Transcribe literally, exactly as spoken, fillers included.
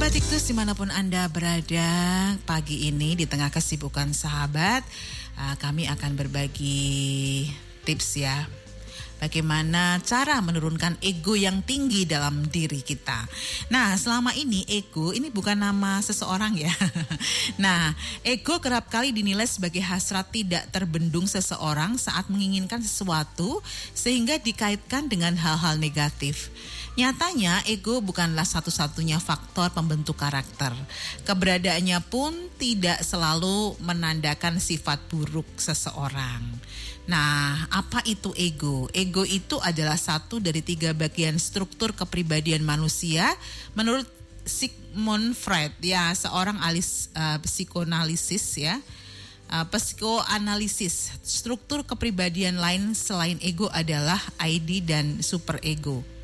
Sahabat Iktus dimanapun Anda berada, pagi ini di tengah kesibukan sahabat, uh, kami akan berbagi tips ya. Bagaimana cara menurunkan ego yang tinggi dalam diri kita. Nah, selama ini ego ini bukan nama seseorang ya. Nah, ego kerap kali dinilai sebagai hasrat tidak terbendung seseorang saat menginginkan sesuatu sehingga dikaitkan dengan hal-hal negatif. Nyatanya ego bukanlah satu-satunya faktor pembentuk karakter. Keberadaannya pun tidak selalu menandakan sifat buruk seseorang. Nah, apa itu ego? Ego itu adalah satu dari tiga bagian struktur kepribadian manusia menurut Sigmund Freud, ya, seorang alis uh, psikoanalisis ya. Uh, psikoanalisis. Struktur kepribadian lain selain ego adalah I D dan superego.